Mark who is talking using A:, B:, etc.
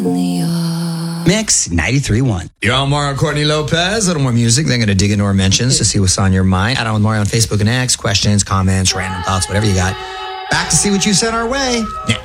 A: Mix 93.1.
B: You're on Mario Courtney Lopez. A little more music. Then going to dig into our mentions to see what's on your mind. Add on with Mario on Facebook and X. Questions, comments, random thoughts, whatever you got. Back to see what you sent our way.